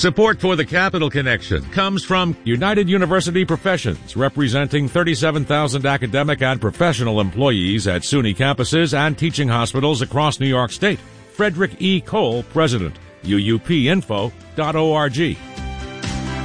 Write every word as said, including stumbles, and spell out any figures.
Support for the Capital Connection comes from United University Professions, representing thirty-seven thousand academic and professional employees at SUNY campuses and teaching hospitals across New York State. Frederick E. Cole, President, U U P info dot org.